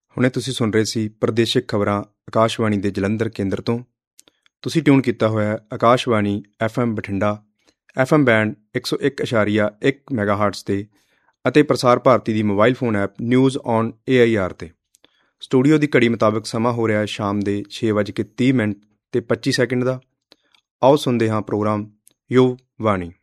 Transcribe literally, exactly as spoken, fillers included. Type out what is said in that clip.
ਹੁਣੇ ਤੁਸੀਂ ਸੁਣ ਰਹੇ ਸੀ ਪ੍ਰਦੇਸ਼ਿਕ ਖਬਰਾਂ ਆਕਾਸ਼ਵਾਣੀ ਦੇ ਜਲੰਧਰ ਕੇਂਦਰ ਤੋਂ। ਤੁਸੀਂ ਟਿਊਨ ਕੀਤਾ ਹੋਇਆ ਹੈ Akashvani F M Bathinda, F M band ਇੱਕ ਸੌ ਇੱਕ ਇਸ਼ਾਰੀਆ ਇੱਕ ਮੈਗਾ ਹਾਰਟਸ 'ਤੇ ਅਤੇ ਪ੍ਰਸਾਰ ਭਾਰਤੀ ਦੀ mobile phone app news on A I R 'ਤੇ। ਸਟੂਡੀਓ ਦੀ ਘੜੀ ਮੁਤਾਬਕ ਸਮਾਂ ਹੋ ਰਿਹਾ ਹੈ ਸ਼ਾਮ ਦੇ ਛੇ ਵੱਜ ਕੇ ਤੀਹ ਮਿੰਟ ਅਤੇ ਪੱਚੀ ਸੈਕਿੰਡ ਦਾ। ਆਓ ਸੁਣਦੇ ਹਾਂ ਪ੍ਰੋਗਰਾਮ ਯੁਵ ਵਾਣੀ।